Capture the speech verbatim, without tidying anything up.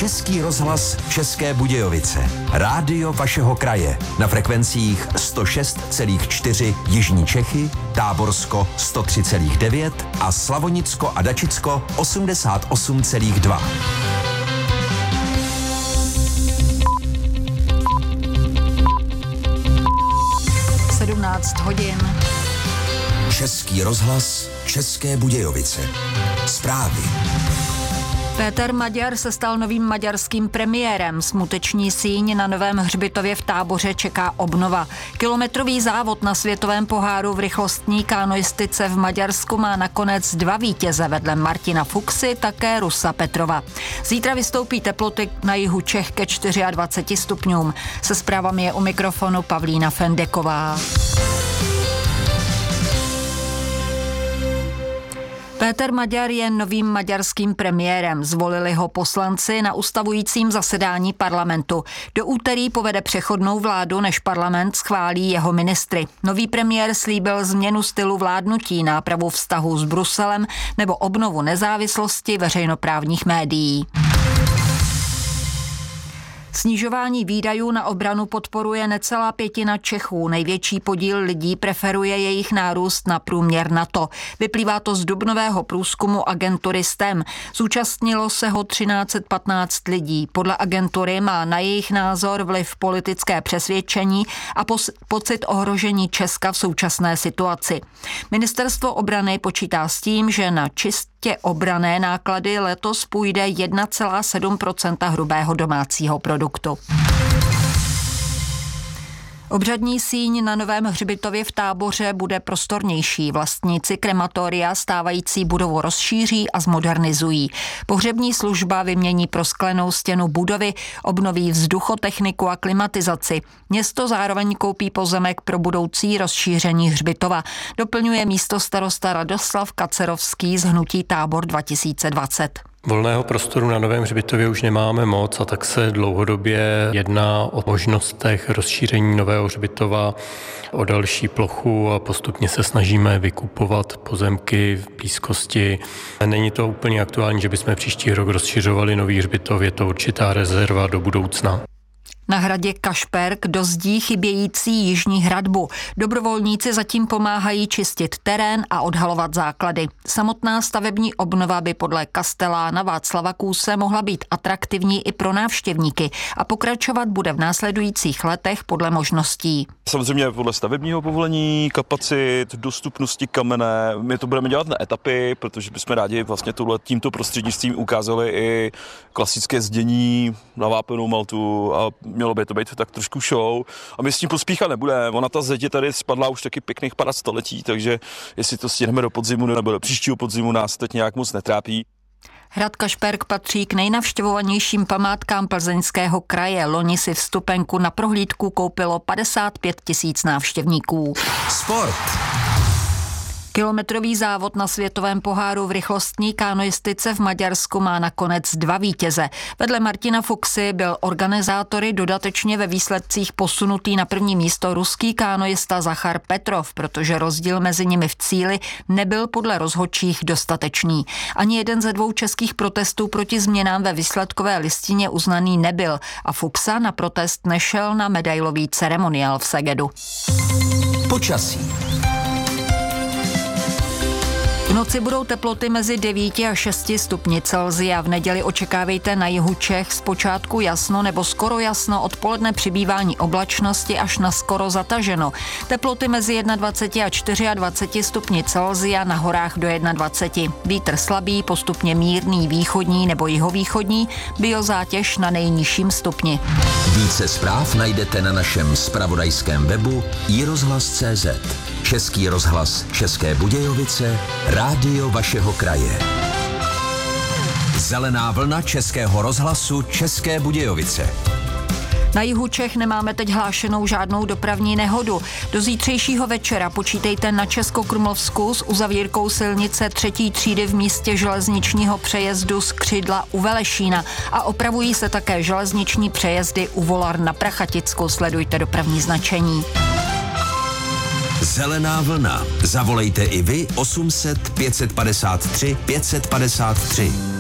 Český rozhlas České Budějovice. Rádio vašeho kraje. Na frekvencích sto šest celá čtyři Jižní Čechy, Táborsko sto tři celá devět a Slavonicko a Dačicko osmdesát osm celá dva. sedmnáct hodin. Český rozhlas České Budějovice. Zprávy. Péter Maďar se stal novým maďarským premiérem. Smuteční síň na Novém hřbitově v Táboře čeká obnova. Kilometrový závod na světovém poháru v rychlostní kánoistice v Maďarsku má nakonec dva vítěze, vedle Martina Fuxy také Rusa Petrova. Zítra vystoupí teploty na jihu Čech ke dvaceti čtyřem stupňům. Se zprávami je u mikrofonu Pavlína Fendeková. Péter Maďar je novým maďarským premiérem. Zvolili ho poslanci na ustavujícím zasedání parlamentu. Do úterý povede přechodnou vládu, než parlament schválí jeho ministry. Nový premiér slíbil změnu stylu vládnutí, nápravu vztahu s Bruselem nebo obnovu nezávislosti veřejnoprávních médií. Snižování výdajů na obranu podporuje necelá pětina Čechů. Největší podíl lidí preferuje jejich nárůst na průměr NATO. Vyplývá to z dubnového průzkumu agentury S T E M. Zúčastnilo se ho třináct set patnáct lidí. Podle agentury má na jejich názor vliv politické přesvědčení a pos- pocit ohrožení Česka v současné situaci. Ministerstvo obrany počítá s tím, že na čist Tě obranné náklady letos půjde jedna celá sedm procenta hrubého domácího produktu. Obřadní síň na Novém hřbitově v Táboře bude prostornější. Vlastníci krematoria stávající budovu rozšíří a zmodernizují. Pohřební služba vymění prosklenou stěnu budovy, obnoví vzduchotechniku a klimatizaci. Město zároveň koupí pozemek pro budoucí rozšíření hřbitova. Doplňuje místostarosta Radoslav Kacerovský z hnutí Tábor dva tisíce dvacet. Volného prostoru na Novém hřbitově už nemáme moc a tak se dlouhodobě jedná o možnostech rozšíření Nového hřbitova o další plochu a postupně se snažíme vykupovat pozemky v blízkosti. Není to úplně aktuální, že bychom příští rok rozšiřovali Nový hřbitov, je to určitá rezerva do budoucna. Na hradě Kašperk dozdí chybějící jižní hradbu. Dobrovolníci zatím pomáhají čistit terén a odhalovat základy. Samotná stavební obnova by podle kastelána Václava Kůse mohla být atraktivní i pro návštěvníky a pokračovat bude v následujících letech podle možností. Samozřejmě podle stavebního povolení, kapacit, dostupnosti kamene. My to budeme dělat na etapy, protože bychom rádi vlastně tohle tímto prostřednictvím ukázali i klasické zdění na vápenou maltu a mělo by to být tak trošku show. A my s tím pospíchat nebudeme. Ona ta zeď tady spadla už taky pěkných pár století, takže jestli to stihneme do podzimu nebo do příštího podzimu, nás teď nějak moc netrápí. Hrad Kašperk patří k nejnavštěvovanějším památkám Plzeňského kraje. Loni si vstupenku na prohlídku koupilo padesát pět tisíc návštěvníků. Sport. Kilometrový závod na světovém poháru v rychlostní kánoistice v Maďarsku má nakonec dva vítěze. Vedle Martina Fuxy byl organizátory dodatečně ve výsledcích posunutý na první místo ruský kánoista Zachar Petrov, protože rozdíl mezi nimi v cíli nebyl podle rozhodčích dostatečný. Ani jeden ze dvou českých protestů proti změnám ve výsledkové listině uznaný nebyl a Fuxa na protest nešel na medailový ceremoniál v Segedu. Počasí. V noci budou teploty mezi devíti a šesti stupni Celsia. V neděli očekávejte na jihu Čech zpočátku jasno nebo skoro jasno, odpoledne přibývání oblačnosti až na skoro zataženo. Teploty mezi dvaceti jedním a dvaceti čtyřmi stupni Celsia, na horách do dvaceti jedna. Vítr slabý, postupně mírný východní nebo jihovýchodní, biozátěž na nejnižším stupni. Více zpráv najdete na našem zpravodajském webu i rozhlas tečka cé zet. Český rozhlas České Budějovice, rádio vašeho kraje. Zelená vlna Českého rozhlasu České Budějovice. Na jihu Čech nemáme teď hlášenou žádnou dopravní nehodu. Do zítřejšího večera počítejte na Českokrumlovsku s uzavírkou silnice třetí třídy v místě železničního přejezdu Skřidla u Velešína a opravují se také železniční přejezdy u Volar na Prachaticku. Sledujte dopravní značení. Zelená vlna. Zavolejte i vy osm set pět set padesát tři pět set padesát tři.